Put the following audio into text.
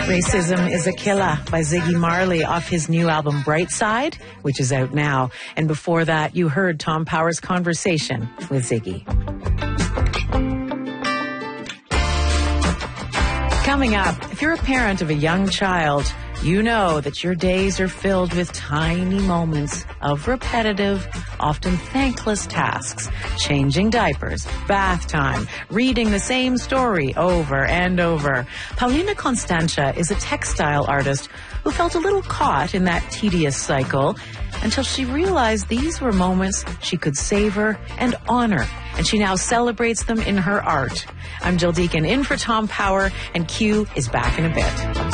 Racism is a Killer by Ziggy Marley off his new album Bright Side, which is out now. And before that, you heard Tom Power's conversation with Ziggy. Coming up, if you're a parent of a young child, you know that your days are filled with tiny moments of repetitive, often thankless tasks. Changing diapers, bath time, reading the same story over and over. Paulina Constantia is a textile artist who felt a little caught in that tedious cycle until she realized these were moments she could savor and honor, and she now celebrates them in her art. I'm Jill Deacon in for Tom Power, and Q is back in a bit.